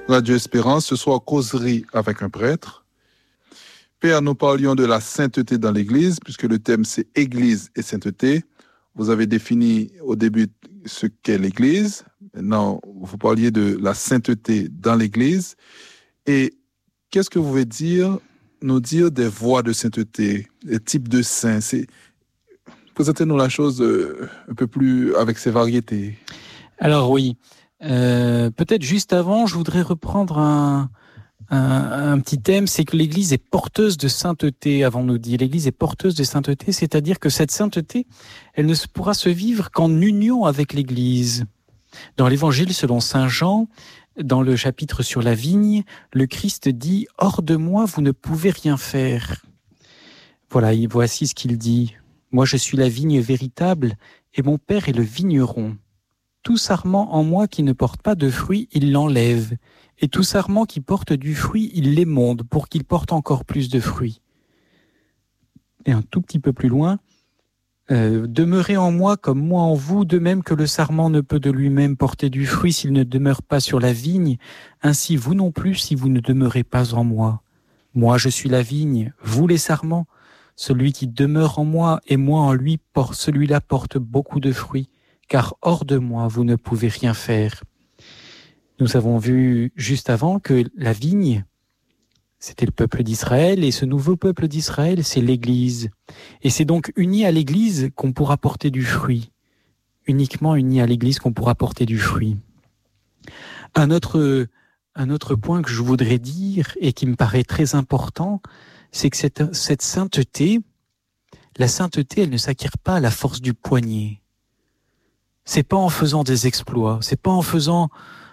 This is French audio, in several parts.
Radio Espérance, ce soir causerie avec un prêtre. Père, nous parlions de la sainteté dans l'Église, puisque le thème c'est Église et sainteté. Vous avez défini au début ce qu'est l'Église. Maintenant, vous parliez de la sainteté dans l'Église. Et qu'est-ce que vous voulez nous dire des voies de sainteté, des types de saints? Présentez-nous la chose un peu plus avec ses variétés. Alors oui, peut-être juste avant, je voudrais reprendre un petit thème, c'est que l'Église est porteuse de sainteté, avons-nous dit. L'Église est porteuse de sainteté, c'est-à-dire que cette sainteté, elle ne pourra se vivre qu'en union avec l'Église. Dans l'Évangile selon saint Jean, dans le chapitre sur la vigne, le Christ dit « Hors de moi, vous ne pouvez rien faire ». Voilà, voici ce qu'il dit. « Moi, je suis la vigne véritable et mon Père est le vigneron. Tout sarment en moi qui ne porte pas de fruit, il l'enlève. Et tout sarment qui porte du fruit, il l'émonde pour qu'il porte encore plus de fruits. » Et un tout petit peu plus loin, demeurez en moi comme moi en vous, de même que le sarment ne peut de lui-même porter du fruit s'il ne demeure pas sur la vigne, ainsi vous non plus si vous ne demeurez pas en moi. Moi je suis la vigne, vous les sarments. Celui qui demeure en moi et moi en lui, celui-là porte beaucoup de fruits, car hors de moi vous ne pouvez rien faire. Nous avons vu juste avant que la vigne, c'était le peuple d'Israël, et ce nouveau peuple d'Israël, c'est l'Église. Et c'est donc uni à l'Église qu'on pourra porter du fruit. Uniquement uni à l'Église qu'on pourra porter du fruit. Un autre point que je voudrais dire, et qui me paraît très important, c'est que cette sainteté, la sainteté, elle ne s'acquiert pas à la force du poignet. C'est pas en faisant des exploits, c'est pas en faisant...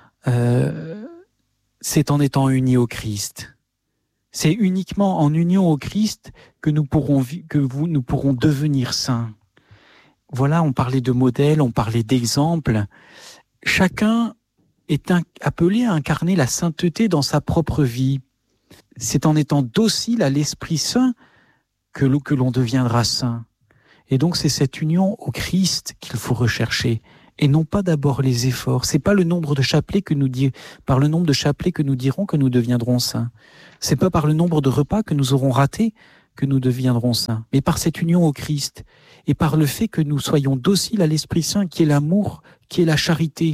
c'est en étant unis au Christ. C'est uniquement en union au Christ que nous pourrons devenir saints. Voilà, on parlait de modèles, on parlait d'exemples. Chacun est appelé à incarner la sainteté dans sa propre vie. C'est en étant docile à l'Esprit Saint que l'on deviendra saint. Et donc c'est cette union au Christ qu'il faut rechercher. Et non pas d'abord les efforts. C'est pas le nombre de chapelets par le nombre de chapelets que nous dirons que nous deviendrons saints. C'est pas par le nombre de repas que nous aurons ratés que nous deviendrons saints, mais par cette union au Christ et par le fait que nous soyons dociles à l'Esprit Saint, qui est l'amour, qui est la charité.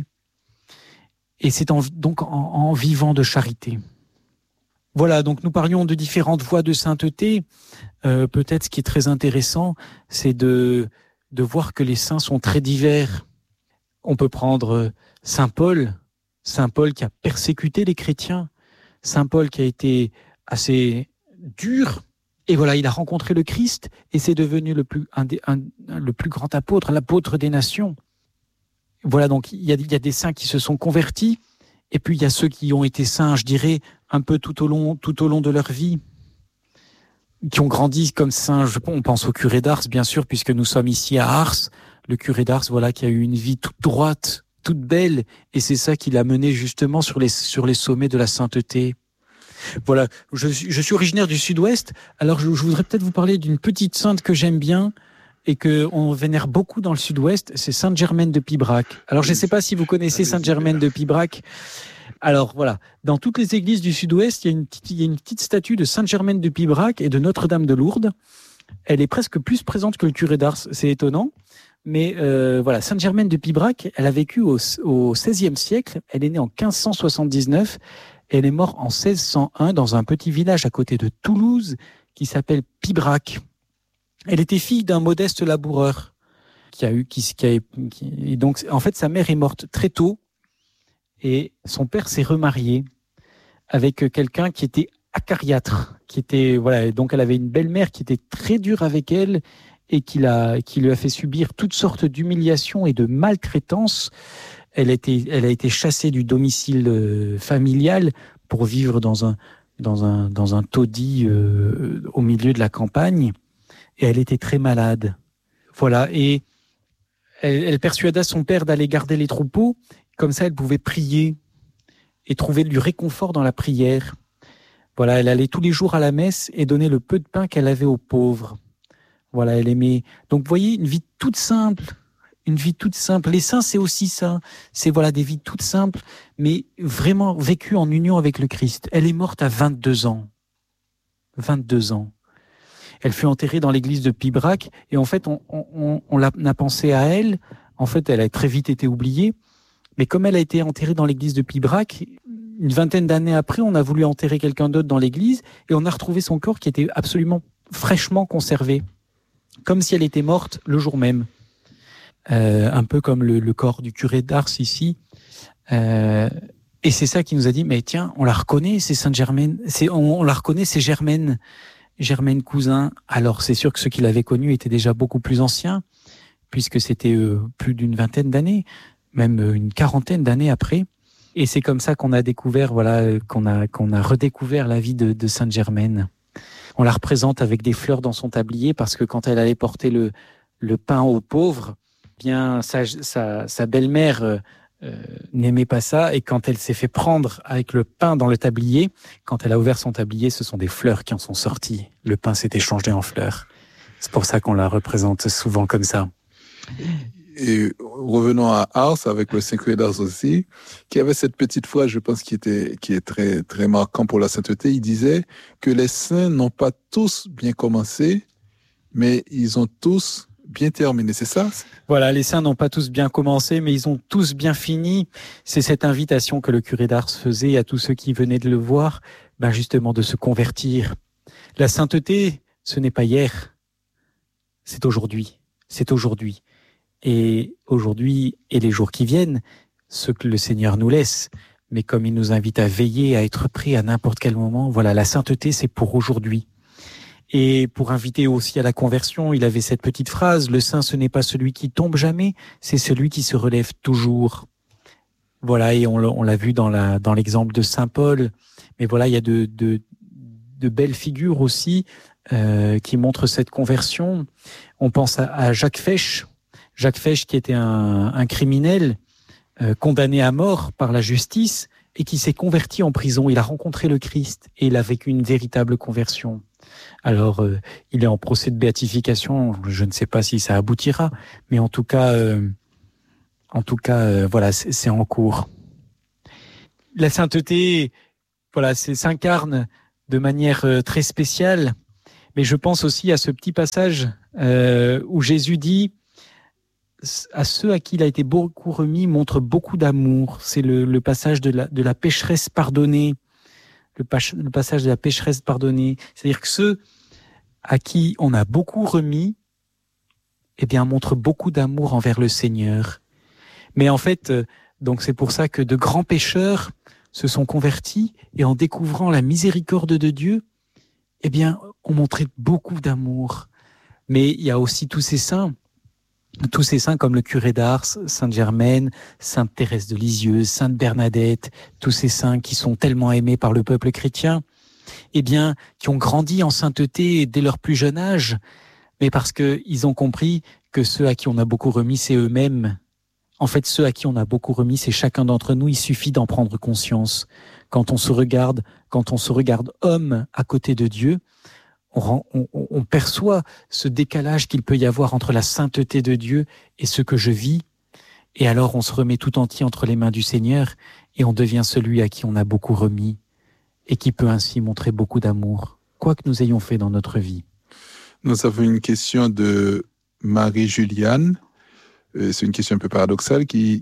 Et c'est donc en vivant de charité. Voilà, donc nous parlions de différentes voies de sainteté. Peut-être ce qui est très intéressant, c'est de voir que les saints sont très divers. On peut prendre Saint Paul qui a persécuté les chrétiens, Saint Paul qui a été assez dur, et voilà, il a rencontré le Christ, et c'est devenu le plus grand apôtre, l'apôtre des nations. Voilà, donc il y a des saints qui se sont convertis, et puis il y a ceux qui ont été saints, je dirais, un peu tout au long de leur vie, qui ont grandi comme saints. On pense au curé d'Ars, bien sûr, puisque nous sommes ici à Ars. Le curé d'Ars, voilà, qui a eu une vie toute droite, toute belle, et c'est ça qui l'a mené justement sur les sommets de la sainteté. Voilà, je suis originaire du Sud-Ouest, alors je voudrais peut-être vous parler d'une petite sainte que j'aime bien et que on vénère beaucoup dans le Sud-Ouest, c'est Sainte Germaine de Pibrac. Alors je ne sais pas si vous connaissez Sainte Germaine de Pibrac. Alors voilà, dans toutes les églises du Sud-Ouest, il y a une petite statue de Sainte Germaine de Pibrac et de Notre-Dame de Lourdes. Elle est presque plus présente que le curé d'Ars, c'est étonnant. Mais voilà, Sainte Germaine de Pibrac, elle a vécu au XVIe siècle, elle est née en 1579, elle est morte en 1601 dans un petit village à côté de Toulouse qui s'appelle Pibrac. Elle était fille d'un modeste laboureur et donc en fait sa mère est morte très tôt et son père s'est remarié avec quelqu'un qui était acariâtre, et donc elle avait une belle-mère qui était très dure avec elle et qui lui a fait subir toutes sortes d'humiliations et de maltraitances. Elle a été chassée du domicile familial pour vivre dans un taudis au milieu de la campagne, et elle était très malade. Voilà, et elle persuada son père d'aller garder les troupeaux, comme ça elle pouvait prier et trouver du réconfort dans la prière. Voilà, elle allait tous les jours à la messe et donnait le peu de pain qu'elle avait aux pauvres. Voilà, elle aimait. Donc, vous voyez, une vie toute simple Une vie toute simple. Les saints, c'est aussi ça. C'est voilà des vies toutes simples, mais vraiment vécues en union avec le Christ. Elle est morte à 22 ans. 22 ans. Elle fut enterrée dans l'église de Pibrac, et en fait, on a pensé à elle. En fait, elle a très vite été oubliée. Mais comme elle a été enterrée dans l'église de Pibrac, une vingtaine d'années après, on a voulu enterrer quelqu'un d'autre dans l'église, et on a retrouvé son corps qui était absolument fraîchement conservé, comme si elle était morte le jour même. Un peu comme le corps du curé d'Ars ici. Et c'est ça qui nous a dit, mais tiens, on la reconnaît, c'est Sainte-Germaine, on la reconnaît, c'est Germaine Cousin. Alors c'est sûr que ceux qui l'avaient connue étaient déjà beaucoup plus anciens, puisque c'était plus d'une vingtaine d'années, même une quarantaine d'années après. Et c'est comme ça qu'on a découvert, qu'on a redécouvert la vie de Sainte-Germaine. On la représente avec des fleurs dans son tablier, parce que quand elle allait porter le pain aux pauvres, bien sa belle-mère n'aimait pas ça, et quand elle s'est fait prendre avec le pain dans le tablier, quand elle a ouvert son tablier, ce sont des fleurs qui en sont sorties. Le pain s'est échangé en fleurs. C'est pour ça qu'on la représente souvent comme ça. Et revenons à Ars, avec le Saint Curé d'Ars aussi, qui avait cette petite phrase, je pense, qui est très, très marquant pour la sainteté. Il disait que les saints n'ont pas tous bien commencé, mais ils ont tous bien terminé, c'est ça? Voilà, les saints n'ont pas tous bien commencé, mais ils ont tous bien fini. C'est cette invitation que le curé d'Ars faisait à tous ceux qui venaient de le voir, justement de se convertir. La sainteté, ce n'est pas hier, c'est aujourd'hui. C'est aujourd'hui. Et aujourd'hui, et les jours qui viennent, ce que le Seigneur nous laisse. Mais comme il nous invite à veiller, à être prêt à n'importe quel moment, voilà, la sainteté, c'est pour aujourd'hui. Et pour inviter aussi à la conversion, il avait cette petite phrase, le saint, ce n'est pas celui qui tombe jamais, c'est celui qui se relève toujours. Voilà, et on l'a vu dans l'exemple de Saint Paul. Mais voilà, il y a de belles figures aussi qui montrent cette conversion. On pense à Jacques Fesch. Jacques Fesch qui était un criminel condamné à mort par la justice et qui s'est converti en prison. Il a rencontré le Christ et il a vécu une véritable conversion. Alors, il est en procès de béatification. Je ne sais pas si ça aboutira, mais en tout cas, voilà, c'est en cours. La sainteté, voilà, s'incarne de manière très spéciale. Mais je pense aussi à ce petit passage où Jésus dit à ceux à qui il a été beaucoup remis montre beaucoup d'amour. C'est le passage de la pécheresse pardonnée. Le passage de la pécheresse pardonnée. C'est-à-dire que ceux à qui on a beaucoup remis, montrent beaucoup d'amour envers le Seigneur. Mais en fait, donc c'est pour ça que de grands pécheurs se sont convertis et en découvrant la miséricorde de Dieu, ont montré beaucoup d'amour. Mais il y a aussi tous ces saints comme le curé d'Ars, Sainte Germaine, Sainte Thérèse de Lisieux, Sainte Bernadette, tous ces saints qui sont tellement aimés par le peuple chrétien, qui ont grandi en sainteté dès leur plus jeune âge, mais parce qu'ils ont compris que ceux à qui on a beaucoup remis, c'est eux-mêmes. En fait, ceux à qui on a beaucoup remis, c'est chacun d'entre nous. Il suffit d'en prendre conscience. Quand on se regarde homme à côté de Dieu, on perçoit ce décalage qu'il peut y avoir entre la sainteté de Dieu et ce que je vis. Et alors, on se remet tout entier entre les mains du Seigneur et on devient celui à qui on a beaucoup remis et qui peut ainsi montrer beaucoup d'amour, quoi que nous ayons fait dans notre vie. Nous avons une question de Marie-Juliane. C'est une question un peu paradoxale qui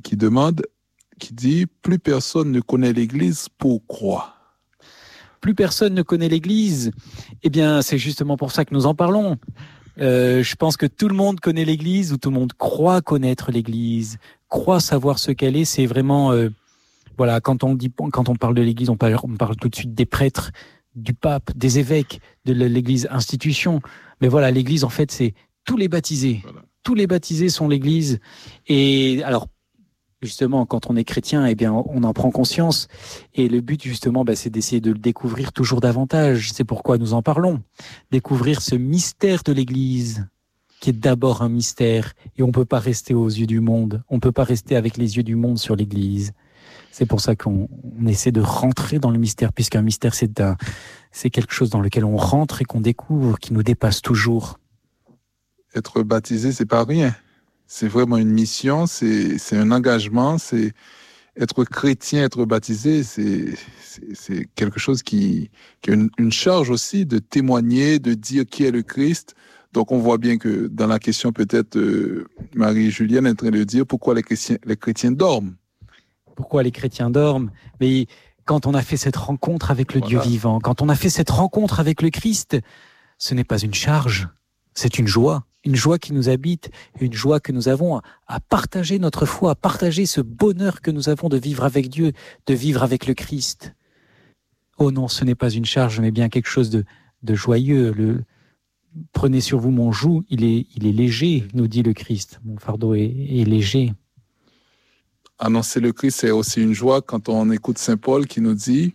dit « Plus personne ne connaît l'Église, pourquoi ?» Plus personne ne connaît l'Église. C'est justement pour ça que nous en parlons. Je pense que tout le monde connaît l'Église, ou tout le monde croit connaître l'Église, croit savoir ce qu'elle est. C'est vraiment, quand on parle de l'Église, on parle tout de suite des prêtres, du pape, des évêques, de l'Église institution. Mais voilà, l'Église, en fait, c'est tous les baptisés. Voilà. Tous les baptisés sont l'Église. Et alors, justement, quand on est chrétien, on en prend conscience. Et le but, justement, c'est d'essayer de le découvrir toujours davantage. C'est pourquoi nous en parlons. Découvrir ce mystère de l'Église, qui est d'abord un mystère. Et on ne peut pas rester aux yeux du monde. On ne peut pas rester avec les yeux du monde sur l'Église. C'est pour ça qu'on essaie de rentrer dans le mystère, puisqu'un mystère, c'est quelque chose dans lequel on rentre et qu'on découvre, qui nous dépasse toujours. Être baptisé, c'est pas rien. C'est vraiment une mission, c'est un engagement, c'est être chrétien, être baptisé, c'est quelque chose qui a une charge aussi de témoigner, de dire qui est le Christ. Donc on voit bien que dans la question peut-être Marie-Julienne est en train de dire pourquoi les chrétiens dorment. Pourquoi les chrétiens dorment? Mais quand on a fait cette rencontre avec le Dieu vivant, quand on a fait cette rencontre avec le Christ, ce n'est pas une charge, c'est une joie qui nous habite, une joie que nous avons à partager notre foi, à partager ce bonheur que nous avons de vivre avec Dieu, de vivre avec le Christ. Oh non, ce n'est pas une charge, mais bien quelque chose de joyeux. Prenez sur vous mon joug, il est léger, nous dit le Christ. Mon fardeau est léger. Annoncer le Christ, c'est aussi une joie quand on écoute Saint Paul qui nous dit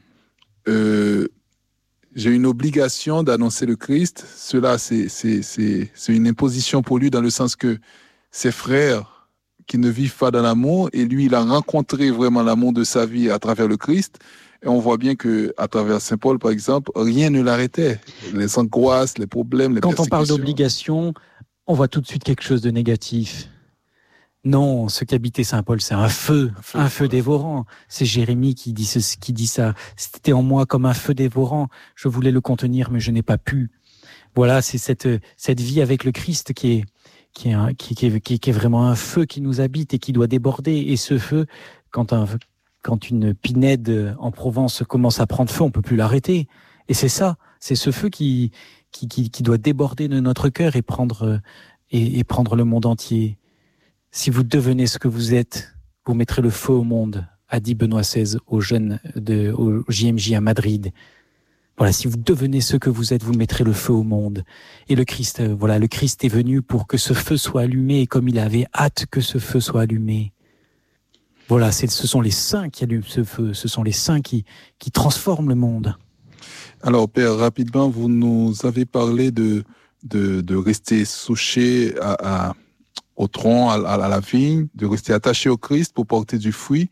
j'ai une obligation d'annoncer le Christ. Cela, c'est une imposition pour lui dans le sens que ses frères qui ne vivent pas dans l'amour, et lui, il a rencontré vraiment l'amour de sa vie à travers le Christ. Et on voit bien que à travers Saint Paul, par exemple, rien ne l'arrêtait. Les angoisses, les problèmes, les persécutions. Quand on parle d'obligation, on voit tout de suite quelque chose de négatif. Non, ce qu'habitait Saint Paul, c'est un feu dévorant. C'est Jérémie qui dit ça. C'était en moi comme un feu dévorant. Je voulais le contenir, mais je n'ai pas pu. Voilà, c'est cette vie avec le Christ qui est vraiment un feu qui nous habite et qui doit déborder. Et ce feu, quand une pinède en Provence commence à prendre feu, on peut plus l'arrêter. Et c'est ça, c'est ce feu qui doit déborder de notre cœur et prendre le monde entier. Si vous devenez ce que vous êtes, vous mettrez le feu au monde, a dit Benoît XVI aux jeunes au JMJ à Madrid. Voilà, si vous devenez ce que vous êtes, vous mettrez le feu au monde. Et le Christ est venu pour que ce feu soit allumé, et comme il avait hâte que ce feu soit allumé. Voilà, ce sont les saints qui allument ce feu, ce sont les saints qui transforment le monde. Alors, Père, rapidement, vous nous avez parlé de rester souché au tronc, à la vigne, de rester attaché au Christ pour porter du fruit.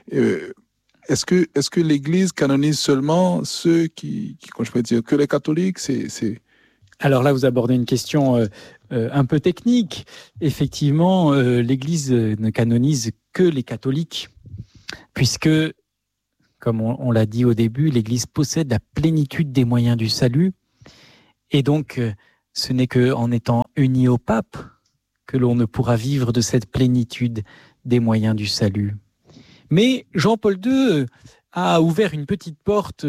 Est-ce que l'Église canonise seulement ceux qui comment je peux dire, que les catholiques? Alors là, vous abordez une question un peu technique. Effectivement, l'Église ne canonise que les catholiques, puisque, comme on l'a dit au début, l'Église possède la plénitude des moyens du salut. Et donc, ce n'est qu'en étant unis au pape que l'on ne pourra vivre de cette plénitude des moyens du salut. Mais Jean-Paul II a ouvert une petite porte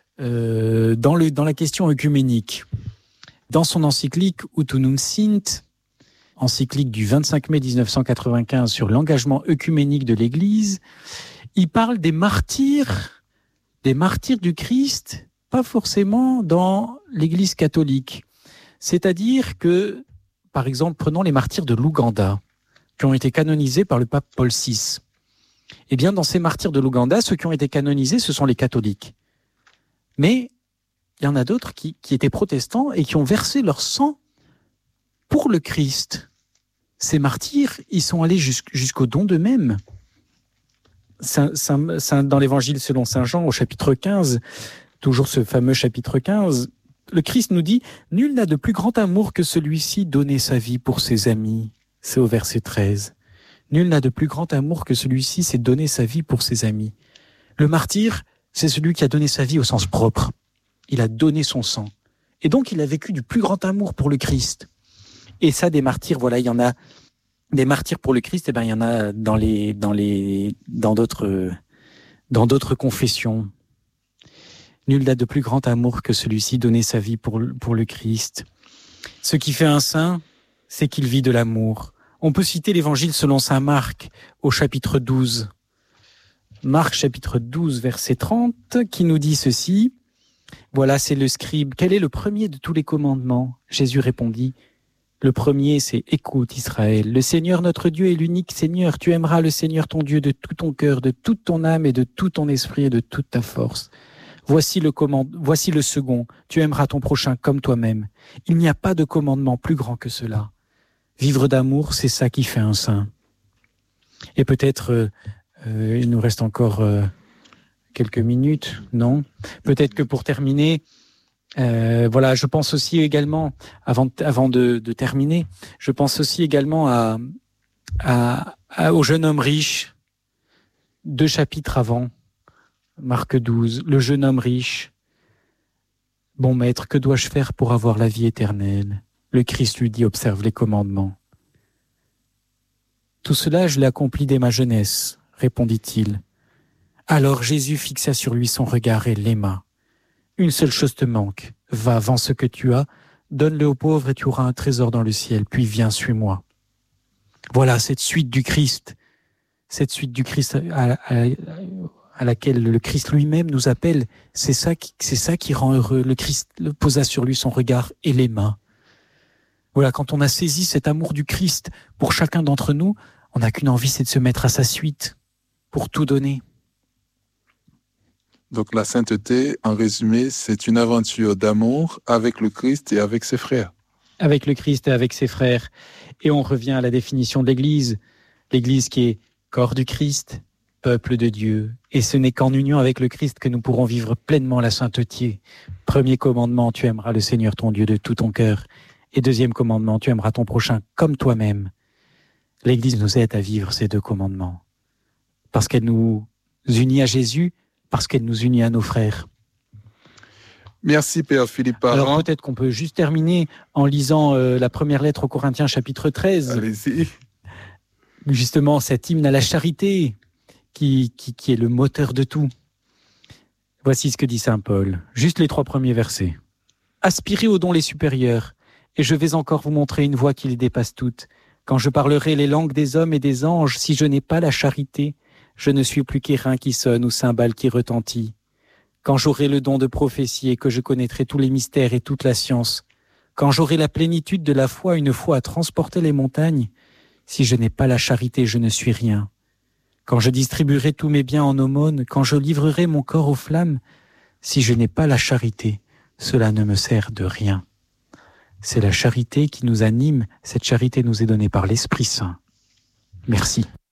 dans la question œcuménique. Dans son encyclique Ut Unum Sint, encyclique du 25 mai 1995 sur l'engagement œcuménique de l'Église, il parle des martyrs du Christ, pas forcément dans l'Église catholique. C'est-à-dire que, par exemple, prenons les martyrs de l'Ouganda, qui ont été canonisés par le pape Paul VI. Eh bien, dans ces martyrs de l'Ouganda, ceux qui ont été canonisés, ce sont les catholiques. Mais il y en a d'autres qui étaient protestants et qui ont versé leur sang pour le Christ. Ces martyrs, ils sont allés jusqu'au don d'eux-mêmes. Dans l'Évangile selon saint Jean, au chapitre 15, toujours ce fameux chapitre 15, le Christ nous dit « Nul n'a de plus grand amour que celui-ci donner sa vie pour ses amis ». C'est au verset 13. Nul n'a de plus grand amour que celui-ci, c'est donner sa vie pour ses amis. Le martyr, c'est celui qui a donné sa vie au sens propre. Il a donné son sang. Et donc, il a vécu du plus grand amour pour le Christ. Et ça, des martyrs, voilà, il y en a des martyrs pour le Christ, il y en a dans d'autres confessions. Nul n'a de plus grand amour que celui-ci, donner sa vie pour le Christ. Ce qui fait un saint, c'est qu'il vit de l'amour. On peut citer l'Évangile selon saint Marc au chapitre 12. Marc chapitre 12, verset 30, qui nous dit ceci. Voilà, c'est le scribe. Quel est le premier de tous les commandements? Jésus répondit. Le premier, c'est « Écoute Israël, le Seigneur notre Dieu est l'unique Seigneur. Tu aimeras le Seigneur ton Dieu de tout ton cœur, de toute ton âme et de tout ton esprit et de toute ta force. Voici le second. Tu aimeras ton prochain comme toi-même. Il n'y a pas de commandement plus grand que cela. Vivre d'amour, c'est ça qui fait un saint. » Et peut-être, il nous reste encore quelques minutes, non? Peut-être que pour terminer, voilà, je pense aussi également, avant de terminer, je pense aussi également au jeune homme riche, 2 chapitres avant, Marc 12, le jeune homme riche. Bon maître, que dois-je faire pour avoir la vie éternelle? Le Christ lui dit, observe les commandements. Tout cela, je l'ai accompli dès ma jeunesse, répondit-il. Alors Jésus fixa sur lui son regard et l'aima. Une seule chose te manque. Va, vends ce que tu as, donne-le aux pauvres et tu auras un trésor dans le ciel, puis viens, suis-moi. Voilà cette suite du Christ à laquelle le Christ lui-même nous appelle. C'est ça qui rend heureux. Le Christ posa sur lui son regard et l'aima. Voilà, quand on a saisi cet amour du Christ pour chacun d'entre nous, on n'a qu'une envie, c'est de se mettre à sa suite pour tout donner. Donc la sainteté, en résumé, c'est une aventure d'amour avec le Christ et avec ses frères. Avec le Christ et avec ses frères. Et on revient à la définition de l'Église. L'Église qui est corps du Christ, peuple de Dieu. Et ce n'est qu'en union avec le Christ que nous pourrons vivre pleinement la sainteté. Premier commandement, tu aimeras le Seigneur ton Dieu de tout ton cœur. Et deuxième commandement, tu aimeras ton prochain comme toi-même. L'Église nous aide à vivre ces 2 commandements. Parce qu'elle nous unit à Jésus, parce qu'elle nous unit à nos frères. Merci Père Philippe Parent. Alors peut-être qu'on peut juste terminer en lisant la première lettre aux Corinthiens, chapitre 13. Allez-y. Justement, cet hymne à la charité qui est le moteur de tout. Voici ce que dit saint Paul. Juste les 3 premiers versets. Aspirez aux dons les supérieurs, et je vais encore vous montrer une voie qui les dépasse toutes. Quand je parlerai les langues des hommes et des anges, si je n'ai pas la charité, je ne suis plus qu'airain qui sonne ou cymbale qui retentit. Quand j'aurai le don de prophétie et que je connaîtrai tous les mystères et toute la science, quand j'aurai la plénitude de la foi, une foi à transporter les montagnes, si je n'ai pas la charité, je ne suis rien. Quand je distribuerai tous mes biens en aumône, quand je livrerai mon corps aux flammes, si je n'ai pas la charité, cela ne me sert de rien. C'est la charité qui nous anime, cette charité nous est donnée par l'Esprit Saint. Merci.